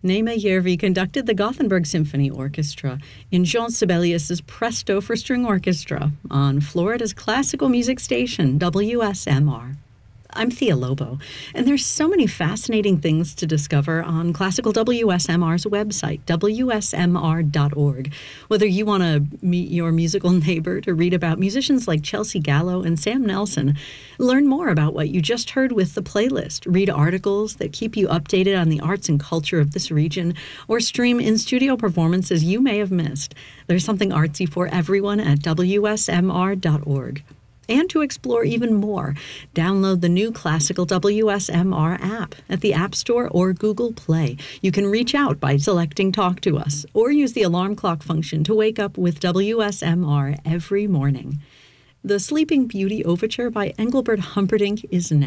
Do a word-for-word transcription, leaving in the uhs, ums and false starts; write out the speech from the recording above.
Naima Järvi conducted the Gothenburg Symphony Orchestra in Jean Sibelius's Presto for String Orchestra on Florida's classical music station, W S M R. I'm Thea Lobo, and there's so many fascinating things to discover on Classical W S M R's website, W S M R dot org. Whether you want to meet your musical neighbor to read about musicians like Chelsea Gallo and Sam Nelson, learn more about what you just heard with the playlist, read articles that keep you updated on the arts and culture of this region, or stream in-studio performances you may have missed, there's something artsy for everyone at W S M R dot org. And to explore even more, download the new Classical W S M R app at the App Store or Google Play. You can reach out by selecting Talk to Us or use the alarm clock function to wake up with W S M R every morning. The Sleeping Beauty Overture by Engelbert Humperdinck is next.